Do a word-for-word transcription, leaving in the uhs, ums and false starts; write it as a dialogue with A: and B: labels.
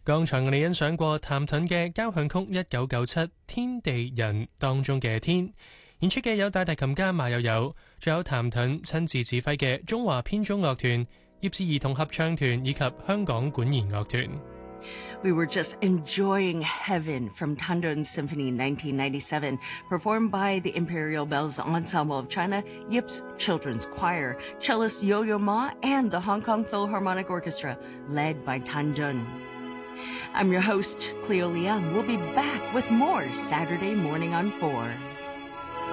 A: 剛才我哋欣賞過譚盾嘅交響曲一九九七天地人當中嘅天，演出嘅有大提琴家馬友友，仲有譚盾親自指揮嘅中華編鐘樂團、葉氏兒童合唱團以及香港管弦樂團。
B: We were just enjoying Heaven from Tandun Symphony nineteen ninety-seven, performed by the Imperial Bells Ensemble of China, Yip's Children's Choir, cellist Yo-Yo Ma, and the Hong Kong Philharmonic Orchestra, led by Tandun. I'm your host, Cleo Liang. We'll be back with more Saturday Morning on four.